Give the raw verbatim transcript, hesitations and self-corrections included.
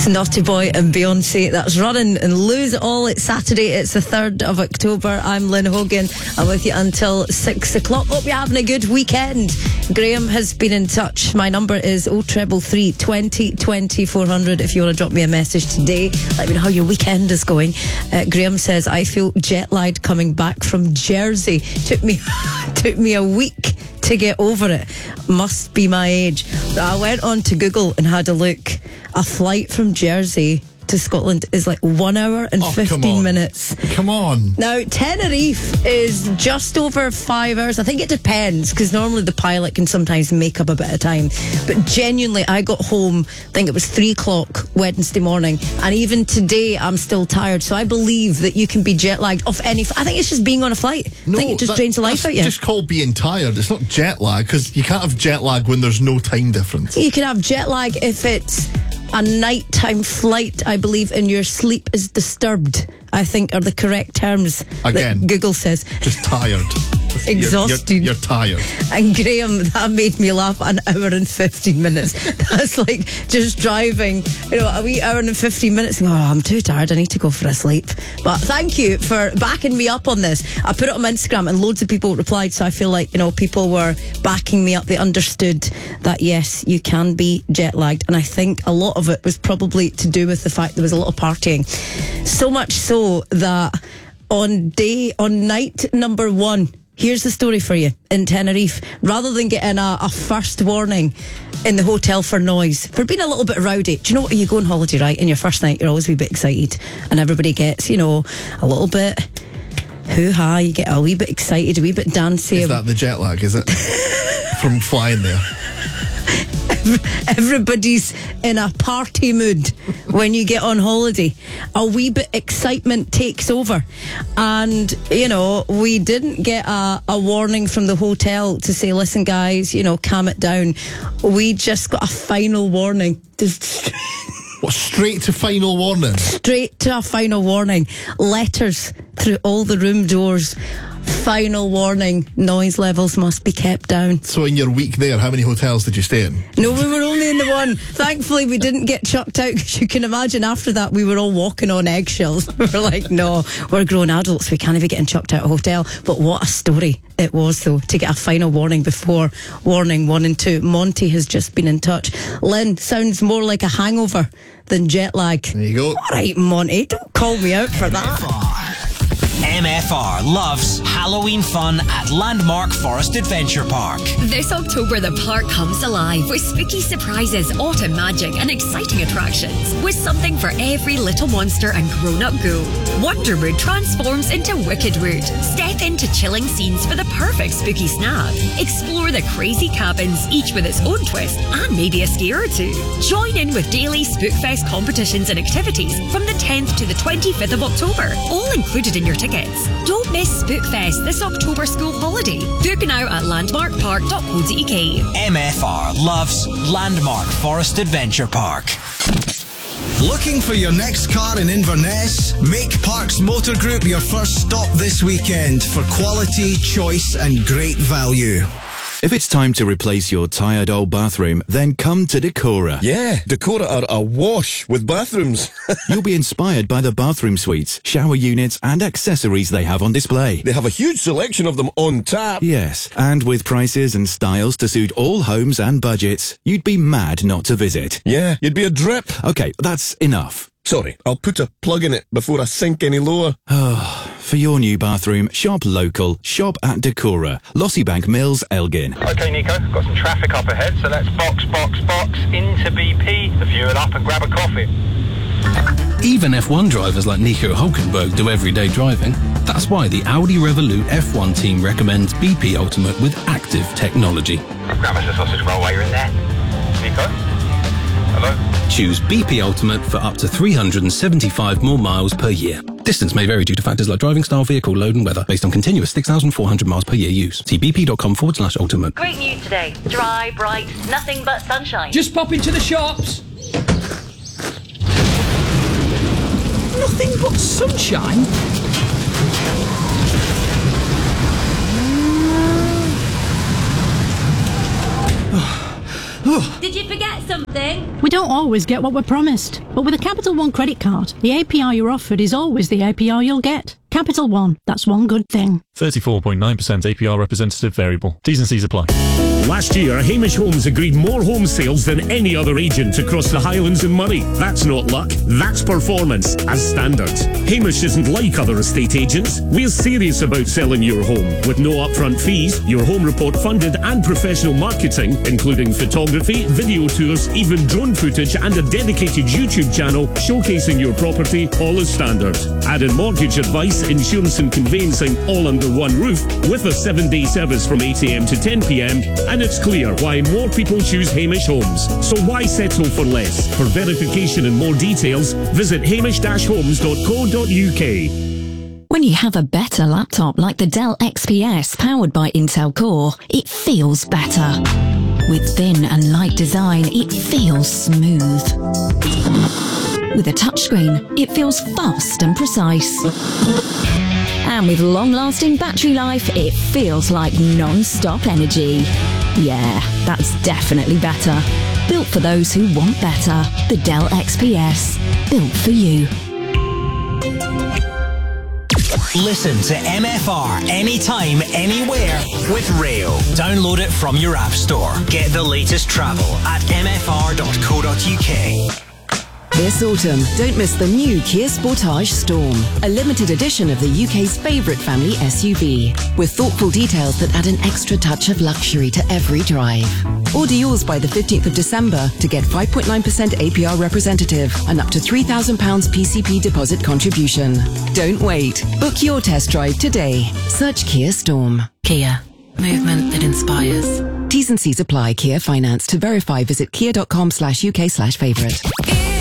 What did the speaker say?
Naughty Boy and Beyonce. That's Running and Lose It All. It's Saturday, it's the third of October. I'm Lynn Hogan. I'm with you until six o'clock. Hope you're having a good weekend. Graham has been in touch. My number is oh treble three, twenty, twenty, four hundred. If you want to drop me a message today, let me know how your weekend is going. Uh, Graham says, I feel jet lagged coming back from Jersey. Took me, took me a week to get over it. Must be my age. I went on to Google and had a look. A flight from Jersey to Scotland is like one hour and oh, fifteen come minutes. Come on. Now, Tenerife is just over five hours. I think it depends, because normally the pilot can sometimes make up a bit of time. But genuinely, I got home, I think it was three o'clock Wednesday morning, and even today I'm still tired. So I believe that you can be jet lagged off any. I think it's just being on a flight. No, I think it just that, drains the life out of you. It's just called being tired. It's not jet lag, because you can't have jet lag when there's no time difference. You can have jet lag if it's a nighttime flight, I believe, and your sleep is disturbed, I think, are the correct terms. Again, that Google says. Just tired. Exhausted. You're, you're, you're tired. And Graham, that made me laugh. An hour and fifteen minutes. That's like just driving, you know, a wee hour and fifteen minutes. Oh, I'm too tired. I need to go for a sleep. But thank you for backing me up on this. I put it on my Instagram and loads of people replied. So I feel like, you know, people were backing me up. They understood that, yes, you can be jet lagged. And I think a lot of it was probably to do with the fact there was a lot of partying. So much so that on day, on night number one, here's the story for you in Tenerife. Rather than getting a, a first warning in the hotel for noise, for being a little bit rowdy, do you know what? You go on holiday, right? And your first night, you're always a wee bit excited. And everybody gets, you know, a little bit hoo-ha. You get a wee bit excited, a wee bit dancey. Is that the jet lag, is it? From flying there? Everybody's in a party mood when you get on holiday. A wee bit excitement takes over. And, you know, we didn't get a, a warning from the hotel to say, listen, guys, you know, calm it down. We just got a final warning. Just what, straight to final warning? Straight to a final warning. Letters through all the room doors. Final warning, noise levels must be kept down. So in your week there, how many hotels did you stay in? No, we were only in the one. Thankfully, we didn't get chucked out, because you can imagine after that, we were all walking on eggshells. We were like, no, we're grown adults. We can't even get chucked out of a hotel. But what a story it was, though, to get a final warning before warning one and two. Monty has just been in touch. Lynn, sounds more like a hangover than jet lag. There you go. All right, Monty, don't call me out for that. M F R loves Halloween fun at Landmark Forest Adventure Park. This October, the park comes alive with spooky surprises, autumn magic, and exciting attractions, with something for every little monster and grown-up ghoul. Wonderwood transforms into Wickedwood. Step into chilling scenes for the perfect spooky snap. Explore the crazy cabins, each with its own twist, and maybe a scare or two. Join in with daily Spookfest competitions and activities from the tenth to the twenty-fifth of October, all included in your ticket. Don't miss Spookfest this October school holiday. Book now at landmark park dot co dot uk. M F R loves Landmark Forest Adventure Park. Looking for your next car in Inverness? Make Parks Motor Group your first stop this weekend for quality, choice and great value. If it's time to replace your tired old bathroom, then come to Decora. Yeah, Decora are awash with bathrooms. You'll be inspired by the bathroom suites, shower units and accessories they have on display. They have a huge selection of them on tap. Yes, and with prices and styles to suit all homes and budgets, you'd be mad not to visit. Yeah, you'd be a drip. Okay, that's enough. Sorry, I'll put a plug in it before I sink any lower. Oh, for your new bathroom, shop local. Shop at Decora, Lossiebank Mills, Elgin. OK, Nico, got some traffic up ahead, so let's box, box, box into B P, the fuel up and grab a coffee. Even F one drivers like Nico Hulkenberg do everyday driving. That's why the Audi Revolut F one team recommends B P Ultimate with active technology. Grab us a sausage roll while you're in there. Nico? Hello? Choose B P Ultimate for up to three hundred seventy-five more miles per year. Distance may vary due to factors like driving style, vehicle load and weather, based on continuous six thousand four hundred miles per year use. See bp.com forward slash ultimate. Great news today. Dry, bright, nothing but sunshine. Just pop into the shops. Nothing but sunshine? Did you forget something? We don't always get what we're promised, but with a Capital One credit card, the A P R you're offered is always the A P R you'll get. Capital One, that's one good thing. thirty-four point nine percent A P R representative variable. T's and C's apply. Last year, Hamish Homes agreed more home sales than any other agent across the Highlands and Moray. That's not luck, that's performance, as standard. Hamish isn't like other estate agents. We're serious about selling your home. With no upfront fees, your home report funded and professional marketing, including photography, video tours, even drone footage and a dedicated YouTube channel showcasing your property, all as standard. Add in mortgage advice, insurance and conveyancing all under one roof with a seven-day service from eight a m to ten p m and it's clear why more people choose Hamish Homes. So why settle for less? For verification and more details, visit hamish dash homes dot co dot u k. When you have a better laptop like the Dell X P S powered by Intel Core, it feels better. With thin and light design, it feels smooth. With a touchscreen, it feels fast and precise. And with long-lasting battery life, it feels like non-stop energy. Yeah, that's definitely better. Built for those who want better. The Dell X P S. Built for you. Listen to M F R anytime, anywhere with Rail. Download it from your app store. Get the latest travel at m f r dot co dot u k. This autumn, don't miss the new Kia Sportage Storm, a limited edition of the U K's favourite family S U V, with thoughtful details that add an extra touch of luxury to every drive. Order yours by the fifteenth of December to get five point nine percent A P R representative and up to three thousand pounds P C P deposit contribution. Don't wait. Book your test drive today. Search Kia Storm. Kia. Movement that inspires. T's and C's apply. Kia Finance. To verify, visit kia dot com slash U K slash favourite.